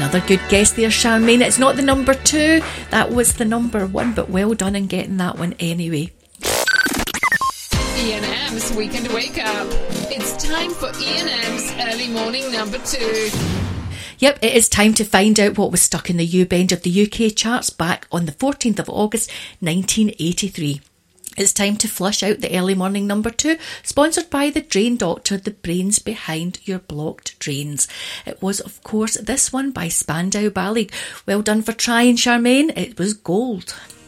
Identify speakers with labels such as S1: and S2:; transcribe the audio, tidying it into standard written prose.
S1: Another good guess there, Charmaine. It's not the number 2, that was the number 1, but well done in getting that one anyway.
S2: Ian M's Weekend Wake Up. It's time for Ian M's Early Morning number 2.
S1: Yep, it is time to find out what was stuck in the U-Bend of the UK charts back on the 14th of August 1983. It's time to flush out the early morning number 2, sponsored by the Drain Doctor, the brains behind your blocked drains. It was, of course, this one by Spandau Ballet. Well done for trying, Charmaine. It was Gold.